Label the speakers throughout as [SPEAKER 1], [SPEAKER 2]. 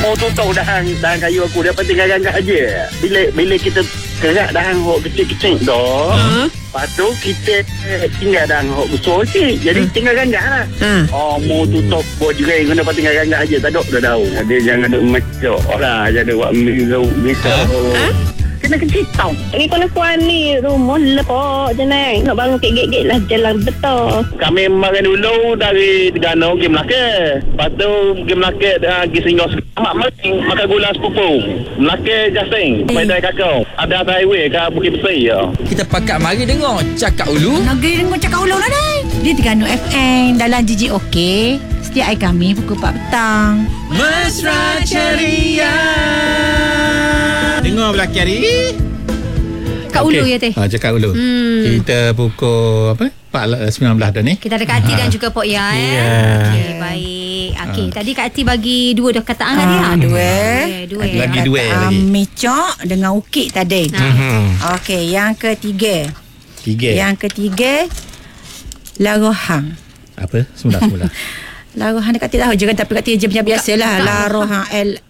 [SPEAKER 1] mau tutup dahan kayu aku dia tinggalkan kat aja. Bila kita kerak dahan hok kecil-kecil tu, lepas tu kita tinggal dahan hok besar sikit. Jadi tinggalkan kat lah. Mau tutup bojreng kena tinggalkan kat aja. Tak ada dah tahu. Dia jangan ada macam lah. Jadi buat misal. Kena kecil tau.
[SPEAKER 2] Ni kalau kuan ni rumah lepok je nak bangun kek-kek lah jalan betul.
[SPEAKER 1] Kami makan dulu dari Terengganu pergi Melaka. Lepas tu pergi Melaka pergi Singgah makan gula sepupu. Melaka Jasing Medan Kakao. Ada atas highway ke Bukit Besi ya.
[SPEAKER 3] Kita pakat mari dengar Cakap Ulu.
[SPEAKER 4] Negeri dengar Cakap Ulu lah ni. Di Terengganu FM dalam GGOK. Setiap hari kami pukul 4 petang.
[SPEAKER 3] Mesra Ceria. Dengar belakang hari.
[SPEAKER 5] Cakap Ulu ya teh.
[SPEAKER 6] Cakap Ulu. Kita pukul 19 dah ni.
[SPEAKER 5] Kita ada Kak Ati dan juga Pok Ya. Okey, baik. Okey, tadi Kak Ati bagi 2 dah kataan tadi lah. 2.
[SPEAKER 6] Lagi 2 lagi.
[SPEAKER 4] Micok dengan ukit tadi. Okey, yang ketiga. Yang ketiga Larohang.
[SPEAKER 6] Apa? Semula.
[SPEAKER 4] Larohang dekat tahu je kan, tapi kat je macam biasalah. Larohang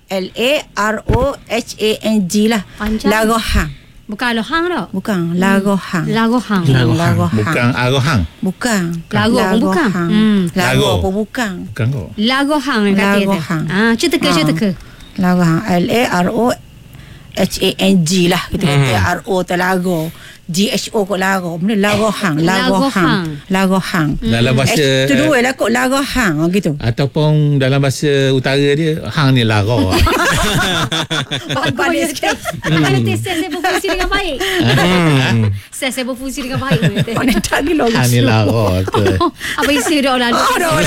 [SPEAKER 4] Larohang lah. Larohang.
[SPEAKER 5] Bukan Lohang tak?
[SPEAKER 4] Bukan, Larohang.
[SPEAKER 5] Larohang.
[SPEAKER 6] Bukan Arohang.
[SPEAKER 4] Bukan.
[SPEAKER 5] Lago pun bukan.
[SPEAKER 4] Lago pun bukan.
[SPEAKER 6] Bukan kau.
[SPEAKER 5] Larohang kata dia. Cerita.
[SPEAKER 4] Larohang Larohang lah. Kita kata RO Telago. GHO kot Lago. Benda Larohang.
[SPEAKER 6] Dalam bahasa
[SPEAKER 4] tu dua lah kot Larohang gitu.
[SPEAKER 6] Ataupun dalam bahasa utara dia hang ni Laro.
[SPEAKER 5] Bagus sikit. Mana saya berfungsi dengan baik. Saya berfungsi dengan baik.
[SPEAKER 4] Mana tak gila.
[SPEAKER 6] Hang ni Laro tu.
[SPEAKER 5] Apa isi dah lalu.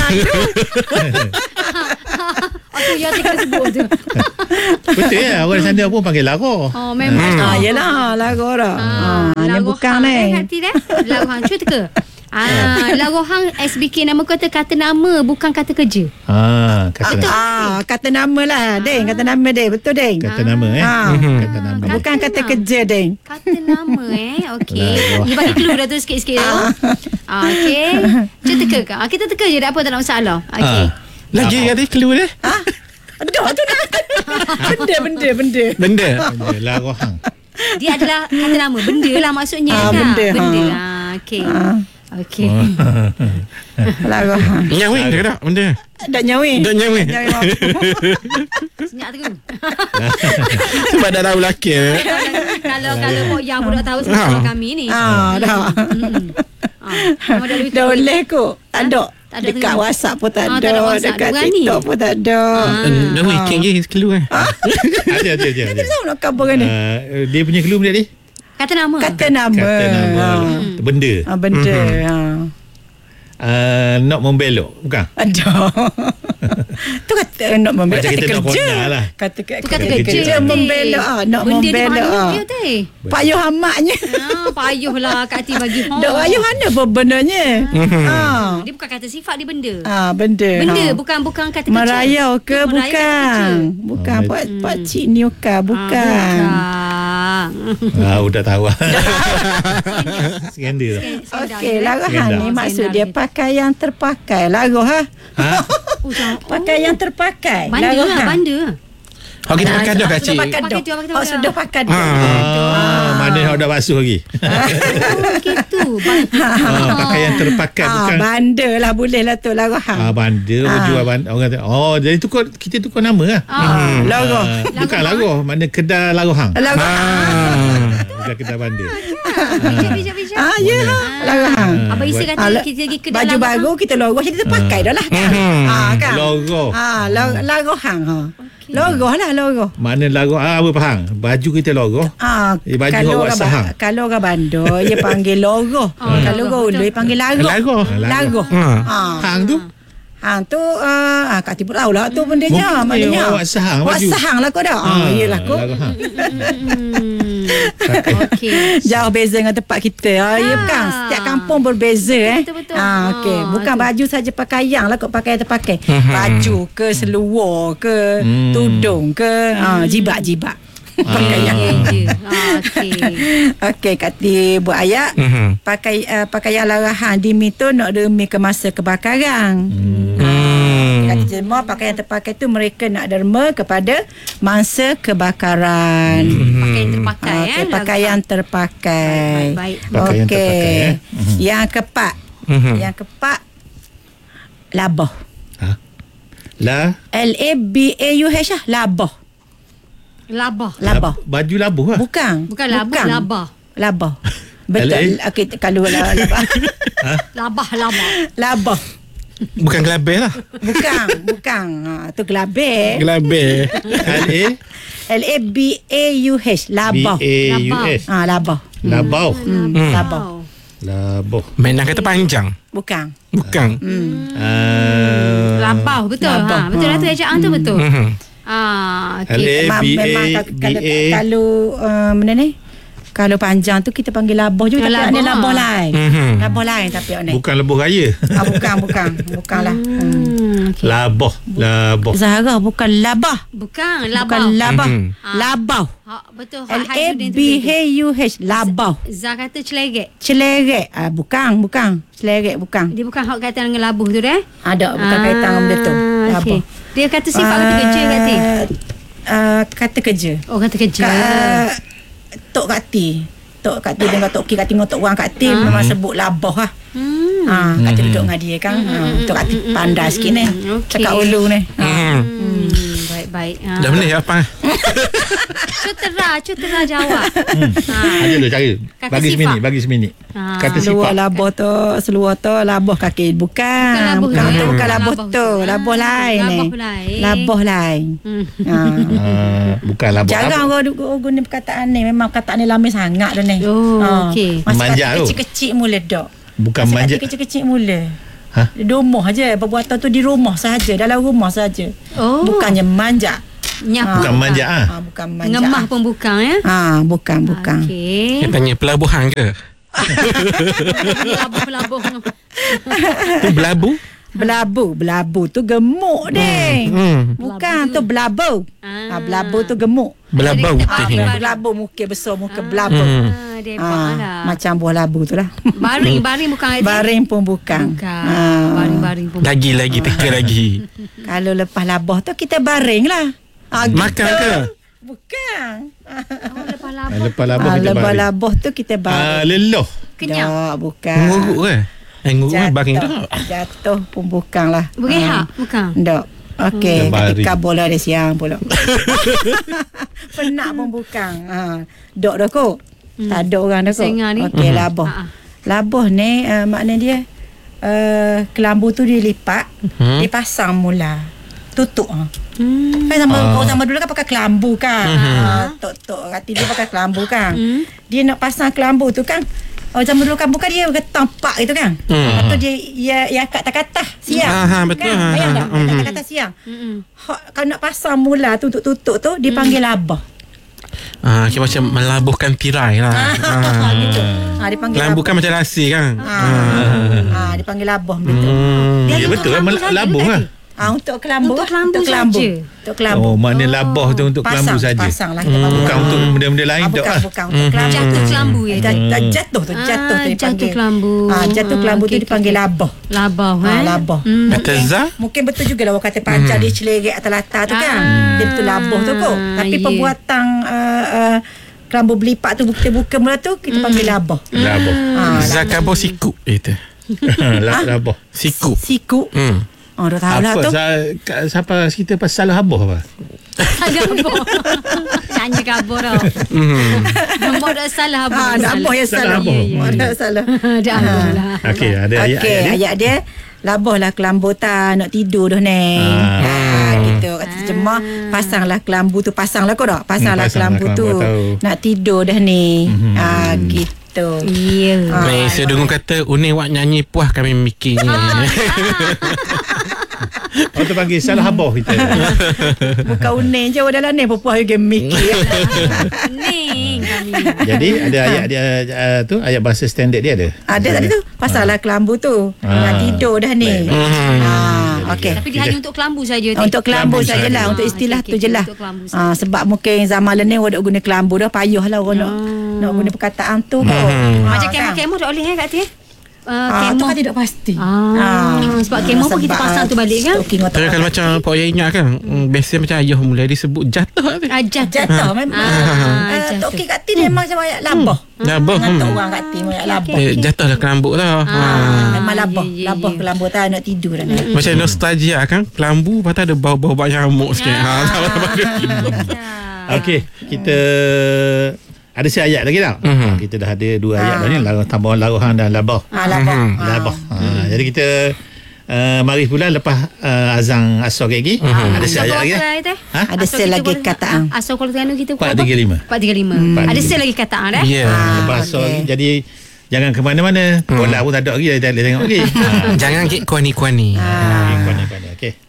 [SPEAKER 5] Aku yang kita sebut tu.
[SPEAKER 6] Betul ya, orang sana pun panggil Laro.
[SPEAKER 5] Oh memang.
[SPEAKER 4] Yelah Lago dah. Ni bukan ni.
[SPEAKER 5] Larohang cuba teka. Larohang SBK nama kata nama bukan kata kerja.
[SPEAKER 6] Kata
[SPEAKER 4] nama lah Deng. Kata nama Deng. Betul Deng.
[SPEAKER 6] Kata nama Kata nama.
[SPEAKER 4] Bukan kata kerja Deng.
[SPEAKER 5] Kata nama Okey. Dia bagi clue dah tu sikit-sikit tu. Okey. Cuba teka. Kita teka je tak apa, tak ada masalah. Okey.
[SPEAKER 3] Lagi ada clue dia?
[SPEAKER 4] Dah tu dah. Benda.
[SPEAKER 6] Larohang.
[SPEAKER 5] Dia adalah kata nama. Benda lah maksudnya.
[SPEAKER 4] Benda.
[SPEAKER 5] Okey.
[SPEAKER 4] Okey. Larohang.
[SPEAKER 3] Nyawi ke tak benda?
[SPEAKER 4] Dak nyawi.
[SPEAKER 5] Senyap tu.
[SPEAKER 3] Sebab dah tahu lelaki.
[SPEAKER 5] Kalau Pok yang budak tahu sama kami ni.
[SPEAKER 4] Dah. Dah boleh kot. Tak ada dekat WhatsApp pun tak ada. Dekat TikTok pun tak ada.
[SPEAKER 3] Nyawi ikan je clue
[SPEAKER 6] Ada.
[SPEAKER 4] Kita tahu nak cover kan ni.
[SPEAKER 6] Dia punya clue dia.
[SPEAKER 5] Kata nama.
[SPEAKER 6] Benda.
[SPEAKER 4] Benda.
[SPEAKER 6] Nak membelok. Bukan?
[SPEAKER 4] Aduh. Tu kata nak membelok.
[SPEAKER 6] Macam kita nak ponda lah.
[SPEAKER 4] Kata kerja membelok. Nak membelok. Payuh amaknya.
[SPEAKER 5] Payuh lah Kak Ati bagi.
[SPEAKER 4] Dok payuh mana pun benarnya.
[SPEAKER 5] Dia bukan kata sifat, dia benda.
[SPEAKER 4] Benda.
[SPEAKER 5] Bukan kata kerja.
[SPEAKER 4] Merayau ke bukan? Bukan Pak Cik Nioka bukan.
[SPEAKER 6] Udah tahu. Skandal.
[SPEAKER 4] Okey, Larohang ni maksud dia pakaian terpakai. Laroh pakaian terpakai.
[SPEAKER 5] Banda.
[SPEAKER 3] Kita pakai dah Kak Cik.
[SPEAKER 4] Sudah pakai dah.
[SPEAKER 6] Mana awak dah basuh lagi?
[SPEAKER 5] Gitu.
[SPEAKER 6] Pakaian terpakai bukan.
[SPEAKER 4] Banda lah boleh lah tu Larohang.
[SPEAKER 6] Banda jual banda. Orang kata, jadi kita tukar nama lah.
[SPEAKER 4] Laroh.
[SPEAKER 6] Bukan Laroh, mana kedai Larohang. Bukan kedai banda.
[SPEAKER 4] Ya. Larohang.
[SPEAKER 5] Abang Isa kata kita pergi kedai
[SPEAKER 4] baju baru kita logo kita terpakai dah lah kan.
[SPEAKER 6] Logo.
[SPEAKER 4] Larohang. Logo.
[SPEAKER 6] Mana logo? Apa faham? Baju kita logo. Baju awak sahang.
[SPEAKER 4] Kalau orang Bandar dia panggil logo. Kalau orang Ulu dia panggil lago.
[SPEAKER 6] Hang tu?
[SPEAKER 4] Hang tu Kak Ati pun tahu lah tu bendanya. Maknanya
[SPEAKER 6] awak sahang baju.
[SPEAKER 4] Awak sahang lah kau dah. Yelah kau.
[SPEAKER 5] Okey.
[SPEAKER 4] Jauh beza dengan tempat kita. Ya bukan. Setiap kampung berbeza
[SPEAKER 5] Betul.
[SPEAKER 4] Okey. Bukan baju saja pakaian lah kau pakai terpakai. Baju ke seluar ke tudung ke jibak-jibak. Pakaian. Okey Kak Ati buat ayat. Pakaian Larohang di Mito nak demi ke masa kebakaran. Kata terjemah, pakaian terpakai tu mereka nak derma kepada mangsa kebakaran.
[SPEAKER 5] Pakaian terpakai.
[SPEAKER 4] Pakaian terpakai.
[SPEAKER 5] Baik.
[SPEAKER 6] Pakaian terpakai,
[SPEAKER 4] Yang keempat. Yang keempat, labah. Labauh lah. Labah. Labah.
[SPEAKER 6] Baju labuh lah.
[SPEAKER 4] Bukan
[SPEAKER 5] Labah.
[SPEAKER 4] Labah. Betul. Okay, kalau labah. Labah.
[SPEAKER 3] Bukan gelabeh lah.
[SPEAKER 4] Bukan. Tu gelabeh.
[SPEAKER 3] Gelabeh.
[SPEAKER 4] Labauh. Labah. Labah.
[SPEAKER 6] Labauh.
[SPEAKER 4] Labah.
[SPEAKER 6] Labuh.
[SPEAKER 3] Mainan kata panjang.
[SPEAKER 4] Bukan.
[SPEAKER 5] Labah, betul. Betul lah tu ejaan tu betul.
[SPEAKER 6] Okay.
[SPEAKER 4] Memang kalau mana ni? Kalau panjang tu kita panggil labah juga, tapi ada labah lain. Labah lain tapi ni.
[SPEAKER 6] Bukan lebuh raya.
[SPEAKER 4] Bukanlah.
[SPEAKER 6] Labah.
[SPEAKER 4] Zahra bukan labah.
[SPEAKER 5] Bukan
[SPEAKER 4] Bukan labah. Labauh.
[SPEAKER 5] Betul.
[SPEAKER 4] Labauh. Labauh.
[SPEAKER 5] Zah kata celerek.
[SPEAKER 4] Bukan. Celerek bukan.
[SPEAKER 5] Dia bukan hak kaitan dengan labuh tu dah.
[SPEAKER 4] Ada bukan kaitan dengan benda tu. Labah.
[SPEAKER 5] Dia kata sifat kata kerja kata.
[SPEAKER 4] Kata kerja.
[SPEAKER 5] Kata kerja.
[SPEAKER 4] Tok Kati dengan Tok Ki Kati dengan Tok Wang Kati memang sebut labah lah. Kati duduk dengan dia kan. Tok Kati pandai sikit ni. Cakap ulu ni.
[SPEAKER 5] Baik.
[SPEAKER 3] Dah boleh apa?
[SPEAKER 5] Cutera jawab.
[SPEAKER 6] Ada dulu cara. Bagi seminit. Kata
[SPEAKER 4] Seluar
[SPEAKER 6] sifat.
[SPEAKER 4] labah tu, seluar tu labah kaki. Bukan. Bukan labah tu. Labah lain ni. Labah lain.
[SPEAKER 6] Bukan labah.
[SPEAKER 4] Jarang orang guna perkataan ni. Memang perkataan ni lama sangat dah ni.
[SPEAKER 5] Okey.
[SPEAKER 6] Manja tu.
[SPEAKER 4] Kecil-kecil mula dok.
[SPEAKER 6] Bukan manja.
[SPEAKER 4] Kecil-kecil mula. Di rumah je. Perbuatan tu di rumah saja. Dalam rumah saja. Bukannya manja.
[SPEAKER 6] Bukan manja.
[SPEAKER 4] Bukan manja.
[SPEAKER 5] Ngemah pun bukan ya.
[SPEAKER 4] Bukan.
[SPEAKER 5] Okey.
[SPEAKER 3] Dia tanya pelabuhan ke?
[SPEAKER 5] Pelabuh.
[SPEAKER 3] Tu
[SPEAKER 4] Belabu tu gemuk deh. Bukan tu belabu. Belabu tu gemuk.
[SPEAKER 3] Belabau putih ni.
[SPEAKER 4] Belabu muka besar, muka belabu. Macam buah labu tu lah.
[SPEAKER 5] Baring bukan aja.
[SPEAKER 4] Baring pun bukan.
[SPEAKER 5] Baring pun.
[SPEAKER 3] Lagi teka lagi.
[SPEAKER 4] Kalau lepas labah tu kita baring lah.
[SPEAKER 3] Makan ke?
[SPEAKER 4] Bukan.
[SPEAKER 6] Lepas labah kita
[SPEAKER 4] Lepas
[SPEAKER 6] baring.
[SPEAKER 4] labah tu kita baring.
[SPEAKER 6] Leloh.
[SPEAKER 5] Kenyang.
[SPEAKER 4] Tak, bukan.
[SPEAKER 3] Nguruk ke? Nguruk kan baring tu.
[SPEAKER 4] Jatuh pun bukan lah.
[SPEAKER 5] Berehak bukan.
[SPEAKER 4] Tak. Okey,
[SPEAKER 6] Baring.
[SPEAKER 4] ketika bola dia siang pula. Penak pun bukan. Dok dah kot. Tak ada orang dah kot.
[SPEAKER 5] Sengah ni.
[SPEAKER 4] Okey, labah. Labah ni makna dia kelambu tu dilipat, dipasang mula. Tutup. Zaman dulu kan pakai kelambu kan. Tok hati dia pakai kelambu kan. Dia nak pasang kelambu tu kan. Zaman dulu kan bukan dia tampak gitu kan. Lepas tu dia kat atas siang.
[SPEAKER 3] Betul.
[SPEAKER 4] Kan? Bayang tak? Kat atas siang. Kalau nak pasang mula tu untuk tutup tu dipanggil labah.
[SPEAKER 3] Macam melabuhkan tirai lah.
[SPEAKER 4] Gitu. Dipanggil
[SPEAKER 3] Lambu kan macam rasi kan.
[SPEAKER 4] Dipanggil labah betul.
[SPEAKER 6] Ya betul kan labuh lah.
[SPEAKER 4] Untuk kelambu.
[SPEAKER 5] Untuk kelambu saja.
[SPEAKER 4] Untuk kelambu.
[SPEAKER 6] Maknanya labah tu untuk kelambu saja.
[SPEAKER 4] Pasang lah.
[SPEAKER 6] Bukan untuk benda-benda lain tak lah.
[SPEAKER 4] Bukan untuk kelambu.
[SPEAKER 5] Jatuh kelambu ya.
[SPEAKER 4] Jatuh tu dipanggil.
[SPEAKER 5] Jatuh kelambu.
[SPEAKER 4] Jatuh kelambu tu dipanggil labah.
[SPEAKER 5] Labah
[SPEAKER 4] Labah.
[SPEAKER 3] Kata Zah?
[SPEAKER 4] Mungkin betul juga lah orang kata panjang dia celerek atas latar tu kan. Dia betul labah tu kot. Tapi perbuatan kelambu belipak tu buka mula tu kita panggil labah.
[SPEAKER 6] Labah.
[SPEAKER 3] Zah kabur sikuk itu.
[SPEAKER 6] Labah.
[SPEAKER 3] Sikuk.
[SPEAKER 4] Sikuk. Dah tahu lah tu.
[SPEAKER 6] Siapa kita pasal salah habah apa?
[SPEAKER 5] Kabur. Tanya kabur tau. Nombor dah salah abang.
[SPEAKER 4] Abah yang salah. Dah salah.
[SPEAKER 5] Dah lah.
[SPEAKER 6] Okey, ada ayat dia.
[SPEAKER 4] Ayat dia labahlah kelambu tak nak tidur dah ni. Gitu kata terjemah, pasanglah kelambu tu, pasanglah kau dah. Pasanglah kelambu tu. Nak tidur dah ni. Gitu.
[SPEAKER 5] Ya.
[SPEAKER 3] Saya dengar kata Uning wak nyanyi puas kami mikirnya.
[SPEAKER 6] Orang tu panggil salah habah kita.
[SPEAKER 4] Bukan uning je dalam ni perempuan juga mikir.
[SPEAKER 5] Uning kami.
[SPEAKER 6] Jadi ada ayat dia tu, ayat bahasa standard dia ada.
[SPEAKER 4] Ada tadi tu. Pasanglah kelambu tu. Nak tidur dah ni. Okey.
[SPEAKER 5] Tapi dia hanya untuk kelambu saja.
[SPEAKER 4] Untuk kelambu sajalah, untuk istilah tu je lah. Sebab mungkin zaman ni orang nak guna kelambu dah, payahlah orang nak guna perkataan tu.
[SPEAKER 5] Macam kemah-kemah tak boleh Kak Tia?
[SPEAKER 4] Tu kan tidak pasti.
[SPEAKER 5] Sebab kemo pun kita pasang tu balik kan.
[SPEAKER 3] Tapi kalau macam Pak Yai ingat kan, biasa macam ayah mulai disebut jatuh.
[SPEAKER 4] Jatuh memang. Okey kat ti memang macam ayat labah. Ngantuk orang kat ti ayat labah.
[SPEAKER 3] Jatuh dah kelambu lah.
[SPEAKER 4] Memang labah kelambu tak nak tidur dah.
[SPEAKER 3] Macam nostalgia kan, kelambu patut ada bau-bau nyamuk sikit.
[SPEAKER 6] Okey, kita ada si ayat lagi tak? Kita dah ada 2 ayat dah ni, tambahan laruhan dan labah. Labah. Jadi kita mari pula lepas azan asar lagi. Ada si ayat lagi dah.
[SPEAKER 4] Ada sel lagi kataan.
[SPEAKER 5] Asal kalau Terengganu kita
[SPEAKER 6] 435.
[SPEAKER 5] Ada sel lagi kataan dah.
[SPEAKER 6] Lepas asar lagi. Jadi jangan ke mana-mana. Bola pun tak ada lagi, dah tengok lagi.
[SPEAKER 3] Jangan kuani-kuani.
[SPEAKER 6] Kuani-kuani. Okey.